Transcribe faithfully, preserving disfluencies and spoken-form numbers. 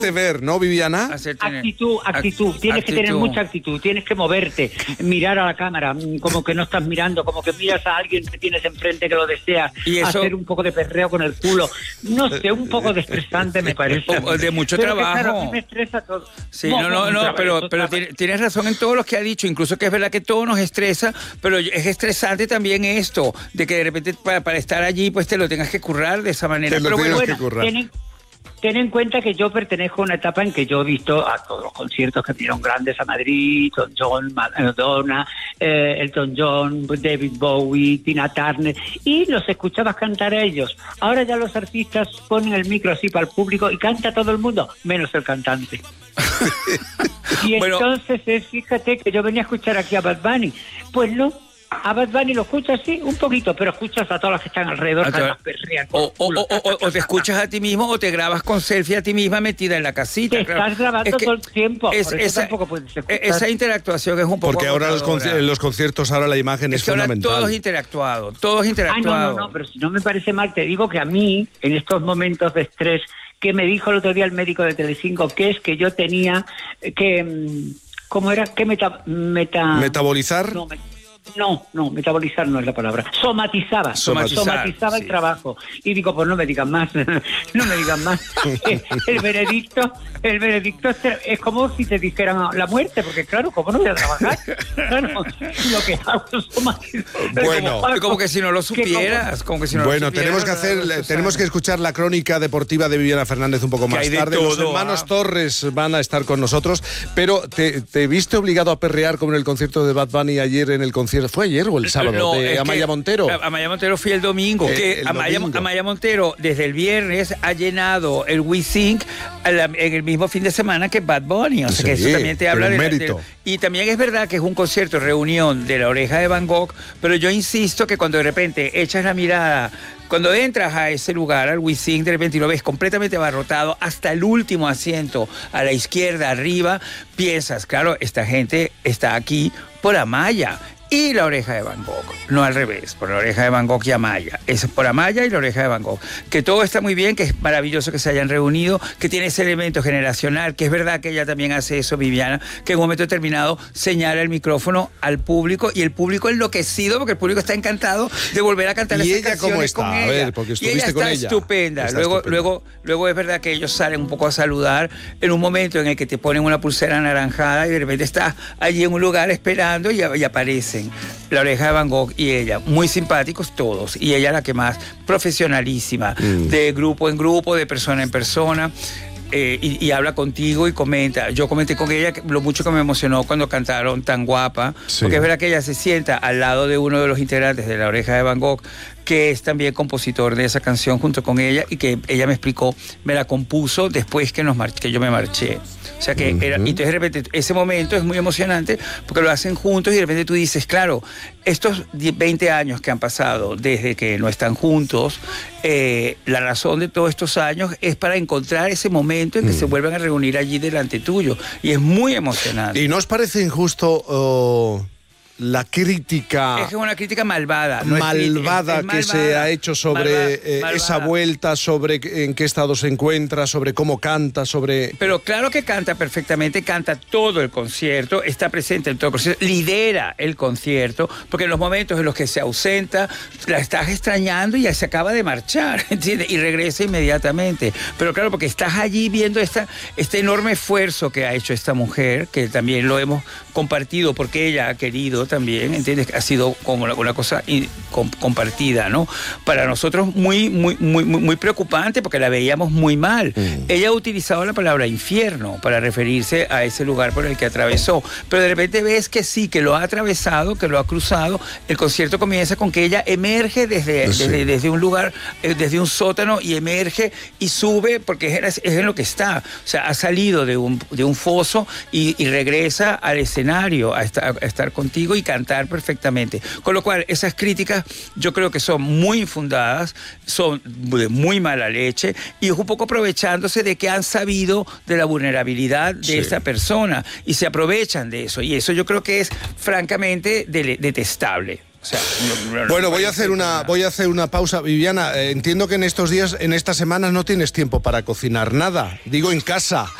ver, ¿no, Viviana? Actitud, actitud. Tienes actitud. que tener mucha actitud, tienes que moverte, mirar a la cámara, como que no estás mirando, como que miras a alguien que tienes enfrente que lo deseas, ¿Y eso? hacer un poco de perreo con el culo. No sé, un poco de estresante me parece. De mucho pero trabajo. Que, claro, a mí me estresa todo. Sí, no, no, no, no pero, pero tienes razón en todo lo que ha dicho, incluso que es verdad que todo nos estresa, pero es estresante también esto, de que de repente para, para estar allí pues te lo tengas que currar de esa manera. Te lo pero tienes bueno, que currar. Tienen, Ten en cuenta que yo pertenezco a una etapa en que yo he visto a todos los conciertos que vinieron grandes a Madrid, Elton John, Madonna, eh, Elton John, David Bowie, Tina Turner, y los escuchabas cantar a ellos. Ahora ya los artistas ponen el micro así para el público y canta todo el mundo, menos el cantante. Y bueno, entonces, eh, fíjate que yo venía a escuchar aquí a Bad Bunny. Pues no. A Bad Bunny lo escuchas, sí, un poquito, pero escuchas a todas las que están alrededor. Que las perrean o, o, o, o, o te escuchas a ti mismo o te grabas con selfie a ti misma metida en la casita. Te claro. estás grabando es que todo el tiempo, es, por eso esa, tampoco puedes escuchar. Esa interactuación es un poco... Porque ahora los, conci los conciertos, ahora la imagen es, es que fundamental. Ahora todo es interactuado, todo es interactuado. Ah, no, no, no, pero si no me parece mal, te digo que a mí, en estos momentos de estrés, que me dijo el otro día el médico de Telecinco, que es que yo tenía que... ¿Cómo era? ¿Qué meta...? meta... ¿Metabolizar? No, me... No, no, metabolizar no es la palabra. Somatizaba. Somatizar, somatizaba sí. el trabajo. Y digo, pues no me digan más, no me digan más. El veredicto, el veredicto es como si te dijeran la muerte, porque claro, ¿cómo no voy a trabajar? Claro, lo que hago es somatizar. Bueno, como, como que si no lo supieras, como que si no bueno, lo supieras, tenemos que hacer, tenemos que escuchar la crónica deportiva de Viviana Fernández un poco más tarde. Todo, Los hermanos ¿ah? Torres van a estar con nosotros, pero te, te viste obligado a perrear como en el concierto de Bad Bunny ayer en el concierto. ¿Fue ayer o el sábado? No, de Amaya Montero. Amaya Montero fue el domingo. Eh, que el Amaya, domingo. Amaya Montero desde el viernes ha llenado el WeSing en el mismo fin de semana que Bad Bunny. O sea Sí, que eso también te habla un de, mérito. de... Y también es verdad que es un concierto, reunión de La Oreja de Van Gogh, pero yo insisto que cuando de repente echas la mirada... Cuando entras a ese lugar, al WeSing, de repente y lo ves completamente abarrotado hasta el último asiento, a la izquierda, arriba, piensas, claro, esta gente está aquí por Amaya y La Oreja de Van Gogh, no al revés, por La Oreja de Van Gogh y Amaya, es por Amaya y La Oreja de Van Gogh, que todo está muy bien, que es maravilloso que se hayan reunido, que tiene ese elemento generacional, que es verdad que ella también hace eso, Viviana, que en un momento determinado señala el micrófono al público y el público enloquecido, porque el público está encantado de volver a cantar ¿Y esas ella canciones cómo está? con A ella. ver, porque estuviste y ella con está ella. estupenda. Está luego, estupenda. luego, luego es verdad que ellos salen un poco a saludar en un momento en el que te ponen una pulsera anaranjada y de repente estás allí en un lugar esperando y, y aparecen La Oreja de Van Gogh y ella, muy simpáticos todos, y ella la que más profesionalísima, mm. de grupo en grupo, de persona en persona. Eh, y, y habla contigo y comenta. Yo comenté con ella que, lo mucho que me emocionó cuando cantaron Tan Guapa, sí. Porque es verdad que ella se sienta al lado de uno de los integrantes de La Oreja de Van Gogh, que es también compositor de esa canción junto con ella, y que ella me explicó, me la compuso después que, nos mar que yo me marché. O sea que uh-huh. era, y entonces de repente ese momento es muy emocionante porque lo hacen juntos y de repente tú dices, claro, estos veinte años que han pasado desde que no están juntos, eh, la razón de todos estos años es para encontrar ese momento en que uh-huh. se vuelvan a reunir allí delante tuyo, y es muy emocionante. ¿Y no os parece injusto uh, la crítica... Es que es una crítica malvada. No malvada es crítica, es, es que malvada, se ha hecho sobre malvada, eh, malvada. esa vuelta, sobre en qué estado se encuentra, sobre cómo canta, sobre... Pero claro que canta perfectamente, canta todo el concierto, está presente en todo el concierto, lidera el concierto, porque en los momentos en los que se ausenta, la estás extrañando y ya se acaba de marchar, ¿entiendes? Y regresa inmediatamente. Pero claro, porque estás allí viendo esta, este enorme esfuerzo que ha hecho esta mujer, que también lo hemos compartido porque ella ha querido también, ¿entiendes? Ha sido como una, una cosa in, com, compartida, ¿no? Para nosotros muy, muy, muy, muy preocupante porque la veíamos muy mal. Mm. Ella ha utilizado la palabra infierno para referirse a ese lugar por el que atravesó, pero de repente ves que sí, que lo ha atravesado, que lo ha cruzado. El concierto comienza con que ella emerge desde, sí. desde, desde un lugar, desde un sótano, y emerge y sube porque es, es en lo que está. O sea, ha salido de un, de un foso y, y regresa al escenario a estar, a estar contigo y cantar perfectamente. Con lo cual, esas críticas yo creo que son muy infundadas, son de muy mala leche, y es un poco aprovechándose de que han sabido de la vulnerabilidad de sí. esta persona y se aprovechan de eso. Y eso yo creo que es francamente de- detestable. O sea, no, no, bueno, no voy a hacer una nada. voy a hacer una pausa. Viviana, eh, entiendo que en estos días, en estas semanas no tienes tiempo para cocinar nada. Digo, en casa.